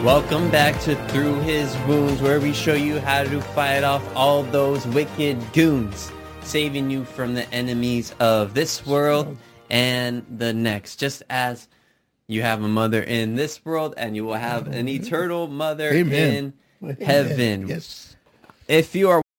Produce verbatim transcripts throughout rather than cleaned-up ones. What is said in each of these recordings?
Welcome back to Through His Wounds, where we show you how to fight off all those wicked goons, saving you from the enemies of this world and the next. Just as you have a mother in this world, and you will have an eternal mother Amen. in heaven. Amen. Yes. If you are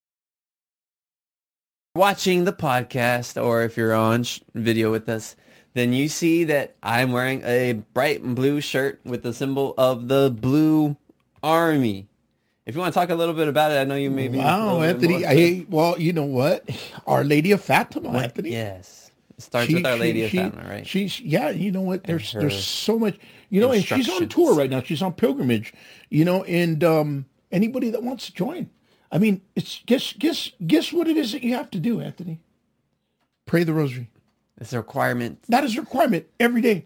watching the podcast, or if you're on sh- video with us, then you see that I'm wearing a bright blue shirt with the symbol of the Blue Army. If you want to talk a little bit about it, I know you may be... Wow, Anthony. I, well, you know what? Our Lady of Fatima, what? Anthony. Yes. It starts she, with Our Lady she, of Fatima, right? She's, yeah, you know what? There's there's so much... You know, and she's on tour right now. She's on pilgrimage, you know, and um, anybody that wants to join. I mean, it's guess guess guess what it is that you have to do, Anthony? Pray the rosary. It's a requirement. That is a requirement every day.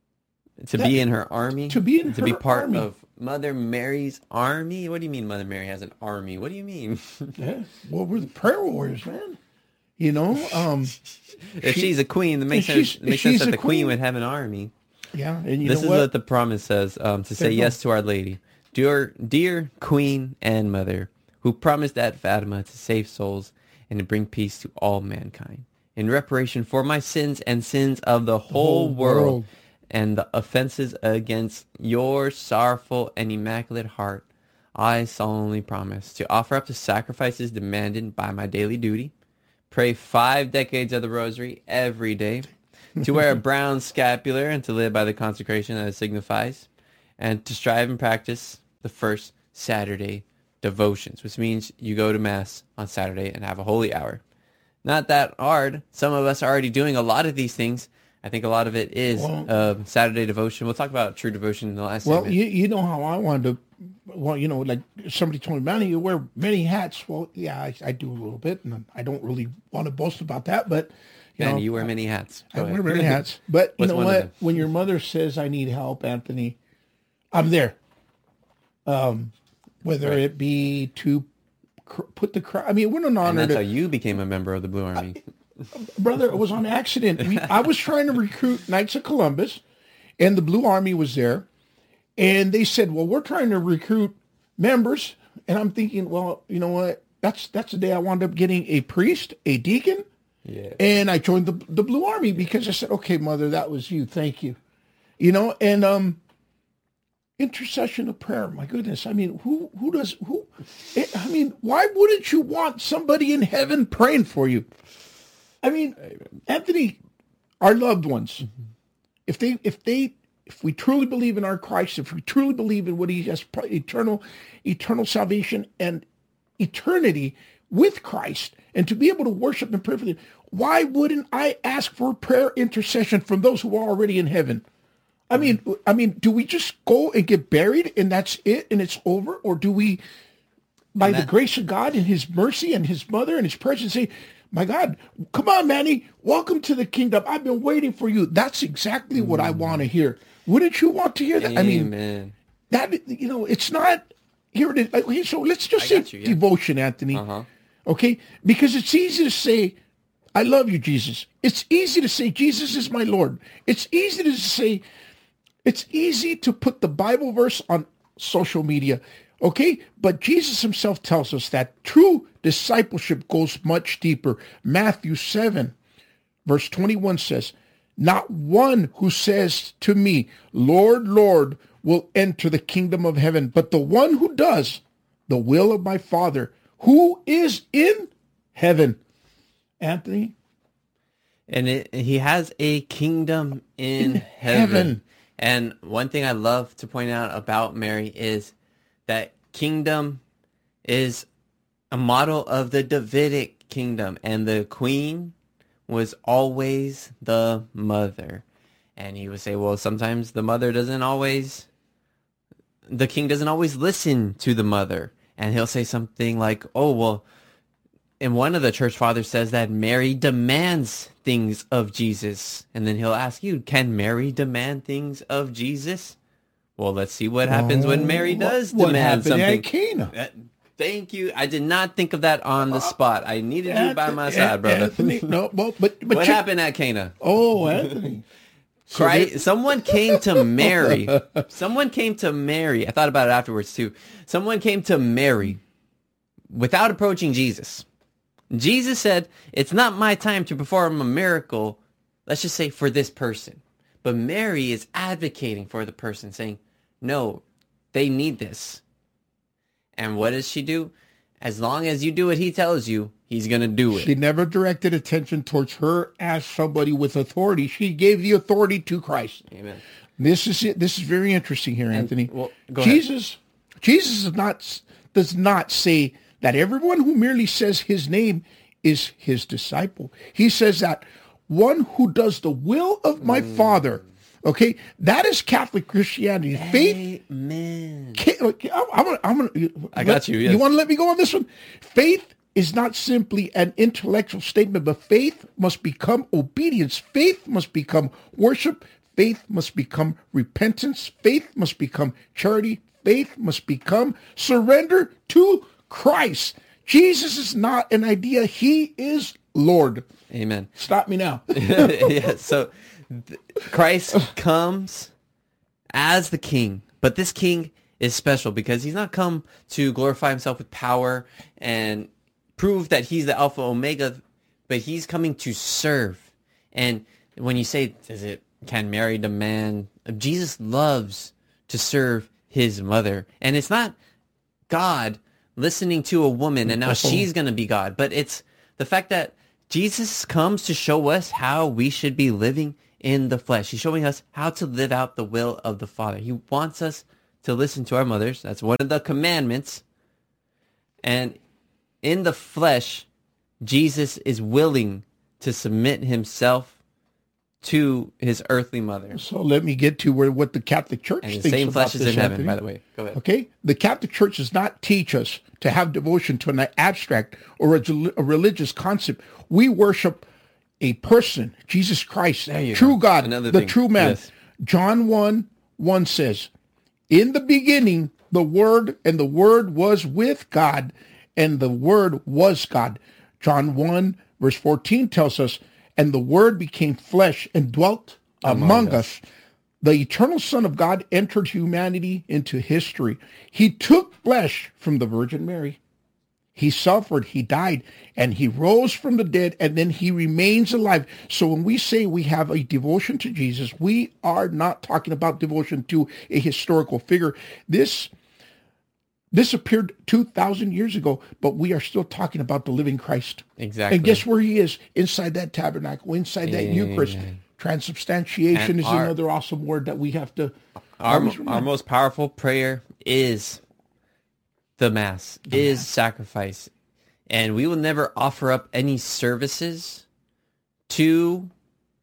To that, be in her army? To be in to her be part army. of Mother Mary's army? What do you mean Mother Mary has an army? What do you mean? Yeah. Well, we're the prayer warriors, man. You know? Um, if she, she's a queen, that makes sense, makes sense that the queen, queen would have an army. Yeah. And you this know is what? what the promise says, um, to say yes to Our Lady. Dear, dear Queen and Mother, who promised at Fatima to save souls and to bring peace to all mankind. In reparation for my sins and sins of the whole, the whole world, world and the offenses against your sorrowful and immaculate heart, I solemnly promise to offer up the sacrifices demanded by my daily duty, pray five decades of the rosary every day, to wear a brown scapular and to live by the consecration that it signifies, and to strive and practice the first Saturday devotions, which means you go to Mass on Saturday and have a holy hour. Not that hard. Some of us are already doing a lot of these things. I think a lot of it is well, uh, Saturday devotion. We'll talk about true devotion in the last Well, segment. you, you know how I wanted to, well, you know, like somebody told me, Manny, you wear many hats. Well, yeah, I, I do a little bit, and I don't really want to boast about that, but, you Manny, know. you wear many hats. Go I ahead. wear many hats. But you know what? When your mother says, I need help, Anthony, I'm there. Um, whether right. it be to put the crowd. I mean, we're not honored. And that's to, how you became a member of the Blue Army. I, brother, it was on accident. We, I was trying to recruit Knights of Columbus, and the Blue Army was there. And they said, well, we're trying to recruit members. And I'm thinking, well, you know what? That's that's the day I wound up getting a priest, a deacon. Yeah. And I joined the the Blue Army because I said, okay, Mother, that was you. Thank you. You know, and um. intercession of prayer. My goodness. I mean, who, who does, who, I mean, why wouldn't you want somebody in heaven praying for you? I mean, Anthony, our loved ones, mm-hmm. if they, if they, if we truly believe in our Christ, if we truly believe in what he has, eternal, eternal salvation and eternity with Christ, and to be able to worship and pray for them, why wouldn't I ask for prayer intercession from those who are already in heaven? I mean, I mean, do we just go and get buried and that's it and it's over? Or do we, by that, the grace of God and his mercy and his mother and his presence, say, my God, come on, Manny, welcome to the kingdom. I've been waiting for you. That's exactly what mm. I want to hear. Wouldn't you want to hear that? Amen. I mean, that, you know, it's not, here it is. Okay, so let's just say you, yeah. devotion, Anthony. Uh-huh. Okay? Because it's easy to say, I love you, Jesus. It's easy to say, Jesus is my Lord. It's easy to say, It's easy to put the Bible verse on social media, okay? But Jesus himself tells us that true discipleship goes much deeper. Matthew seven, verse twenty-one says, not one who says to me, Lord, Lord, will enter the kingdom of heaven, but the one who does the will of my Father, who is in heaven. Anthony? And it, he has a kingdom in, in heaven. heaven. And one thing I love to point out about Mary is that kingdom is a model of the Davidic kingdom. And the queen was always the mother. And he would say, well, sometimes the mother doesn't always, the king doesn't always listen to the mother. And he'll say something like, oh, well, and one of the church fathers says that Mary demands things of Jesus. And then he'll ask you, can Mary demand things of Jesus? Well, let's see what happens oh, when Mary does what, demand what something. At Cana? Uh, thank you. I did not think of that on the spot. I needed uh, you by my side, brother. Anthony, no, well, but, but what you, happened at Cana? Oh, Anthony. Christ, someone came to Mary. Someone came to Mary. I thought about it afterwards too. Someone came to Mary without approaching Jesus. Jesus said, it's not my time to perform a miracle, let's just say for this person. But Mary is advocating for the person, saying, no, they need this. And what does she do? As long as you do what he tells you, he's going to do it. She never directed attention towards her as somebody with authority. She gave the authority to Christ. Amen. This is it. This is very interesting here, Anthony. And, well, go Jesus, ahead. Jesus does not, does not say that everyone who merely says his name is his disciple. He says that one who does the will of my mm. Father. Okay, that is Catholic Christianity. Faith. Amen. I'm gonna, I'm gonna, I got you. Yes. You want to let me go on this one? Faith is not simply an intellectual statement, but faith must become obedience. Faith must become worship. Faith must become repentance. Faith must become charity. Faith must become surrender to Christ. Jesus is not an idea. He is Lord. Amen. Stop me now. Yeah, so Christ comes as the king, but this king is special because he's not come to glorify himself with power and prove that he's the Alpha Omega, but he's coming to serve. And when you say, is it, can Mary demand? Jesus loves to serve his mother. And it's not God listening to a woman and now she's going to be God, but it's the fact that Jesus comes to show us how we should be living in the flesh. He's showing us how to live out the will of the Father. He wants us to listen to our mothers. That's one of the commandments. And in the flesh, Jesus is willing to submit himself to his earthly mother. So let me get to where what the Catholic Church and the thinks same about flesh is this, in heaven, Anthony. by the way. Go ahead. Okay? The Catholic Church does not teach us to have devotion to an abstract or a, a religious concept. We worship a person, Jesus Christ, true go. God, Another the thing. true man. Yes. John one, one says, in the beginning, the Word, and the Word was with God, and the Word was God. John one, verse fourteen tells us, and the Word became flesh and dwelt among, among us. us. The eternal Son of God entered humanity into history. He took flesh from the Virgin Mary. He suffered, he died, and he rose from the dead, and then he remains alive. So when we say we have a devotion to Jesus, we are not talking about devotion to a historical figure. This, this appeared two thousand years ago, but we are still talking about the living Christ. Exactly. And guess where he is? Inside that tabernacle, inside that Amen. Eucharist. Transubstantiation And is our, another awesome word that we have to... Our, our most powerful prayer is the Mass, the is Mass. Sacrifice. And we will never offer up any services to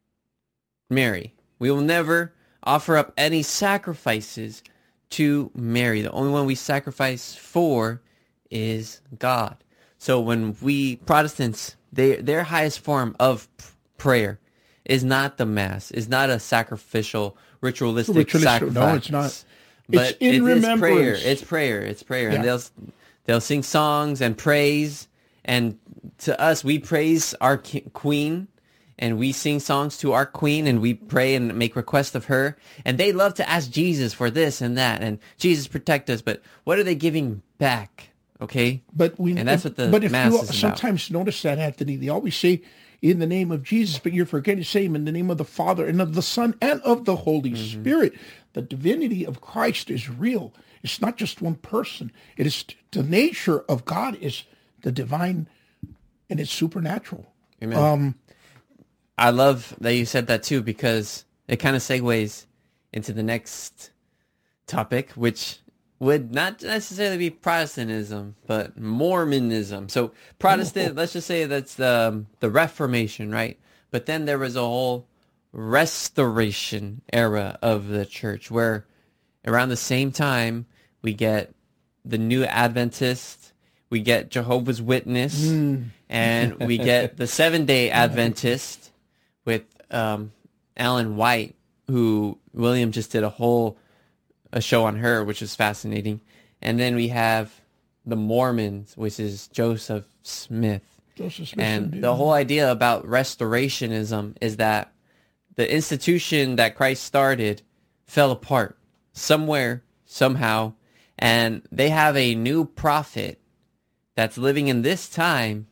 Mary. We will never offer up any sacrifices to Mary. The only one we sacrifice for is God. So when we Protestants, they, their highest form of prayer is not the Mass, is not a sacrificial, ritualistic, ritualistic sacrifice. No, it's not. But it's in it remembrance. Prayer. It's prayer. It's prayer. Yeah. And they'll they'll sing songs and praise. And to us, we praise our ki- queen, and we sing songs to our queen, and we pray and make requests of her. And they love to ask Jesus for this and that, and Jesus protect us. But what are they giving back? Okay, but we and that's what the but if Mass you is sometimes about. Notice that, Anthony, they always say in the name of Jesus, but you're forgetting to say him in the name of the Father and of the Son and of the Holy mm-hmm. Spirit. The divinity of Christ is real. It's not just one person. It is the nature of God is the divine, and it's supernatural. Amen. Um, I love that you said that too, because it kind of segues into the next topic, which would not necessarily be Protestantism, but Mormonism. So Protestant, oh. let's just say that's the the Reformation, right? But then there was a whole Restoration era of the church, where around the same time we get the New Adventist, we get Jehovah's Witness, mm. and we get the Seventh-day Adventist with um, Ellen White, who William just did a whole a show on her, which is fascinating. And then we have the Mormons, which is Joseph Smith. Joseph Smith and indeed. The whole idea about restorationism is that the institution that Christ started fell apart somewhere, somehow, and they have a new prophet that's living in this time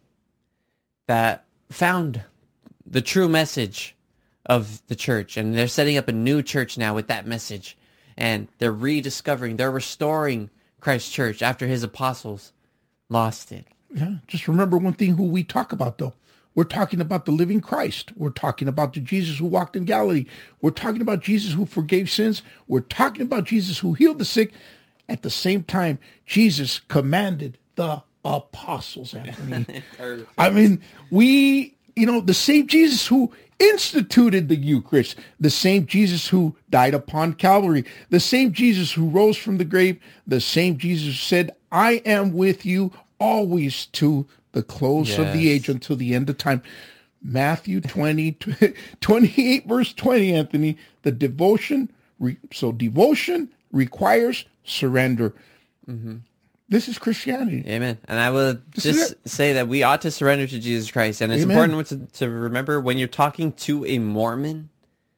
that found the true message of the church, and they're setting up a new church now with that message, and they're rediscovering, they're restoring Christ's church after his apostles lost it. Yeah, just remember one thing who we talk about, though. We're talking about the living Christ. We're talking about the Jesus who walked in Galilee. We're talking about Jesus who forgave sins. We're talking about Jesus who healed the sick. At the same time, Jesus commanded the apostles, Anthony. I mean, we, you know, the same Jesus who instituted the Eucharist, the same Jesus who died upon Calvary, the same Jesus who rose from the grave, the same Jesus who said, I am with you always to the close yes. of the age, until the end of time. Matthew twenty, twenty-eight, verse twenty, Anthony, the devotion, so devotion requires surrender. Mm-hmm. This is Christianity. Amen. And I will this just say that we ought to surrender to Jesus Christ. And it's Amen. important to, to remember when you're talking to a Mormon,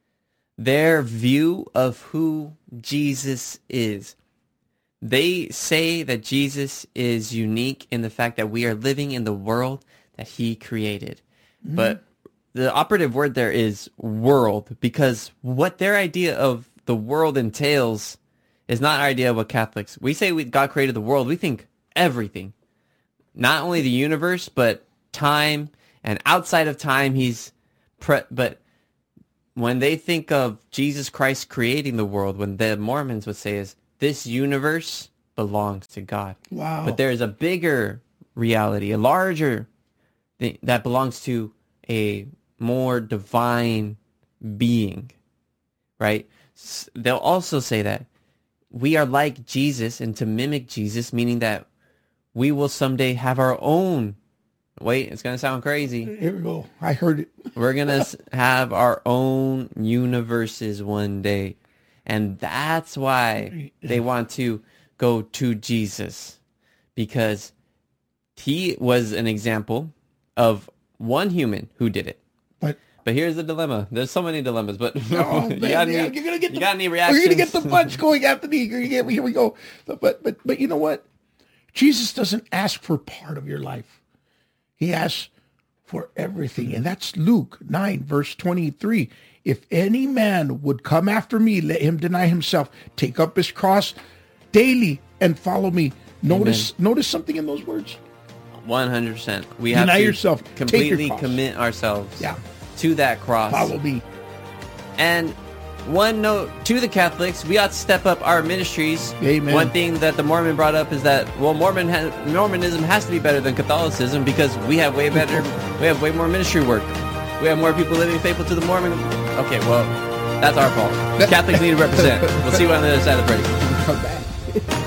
their view of who Jesus is. They say that Jesus is unique in the fact that we are living in the world that he created. Mm-hmm. But the operative word there is world, because what their idea of the world entails is not our idea of what Catholics. We say we, God created the world. We think everything. Not only the universe, but time, and outside of time, he's... Pre- but when they think of Jesus Christ creating the world, when the Mormons would say is, this universe belongs to God. Wow. But there is a bigger reality, a larger thing that belongs to a more divine being, right? They'll also say that we are like Jesus, and to mimic Jesus, meaning that we will someday have our own. Wait, it's going to sound crazy. Here we go. I heard it. We're going to have our own universes one day. And that's why they want to go to Jesus, because he was an example of one human who did it. But but here's the dilemma. There's so many dilemmas, but oh, you man, got yeah, any, you're gonna get you the, got any reactions? We're going to get the punch going after the, you're gonna get, here we go. But, but, but you know what? Jesus doesn't ask for part of your life. He asks for everything. And that's Luke nine, verse twenty-three. If any man would come after me, let him deny himself, take up his cross daily, and follow me. Notice Amen. Notice something in those words. one hundred percent. We deny have to yourself, completely your commit ourselves yeah. to that cross. Follow me. And one note to the Catholics, we ought to step up our ministries. Amen. One thing that the Mormon brought up is that, well, Mormon ha- Mormonism has to be better than Catholicism because we have way better, we have way more ministry work. We have more people living faithful to the Mormon. Okay, well, that's our fault. Catholics need to represent. We'll see you on the other side of the break. Come back.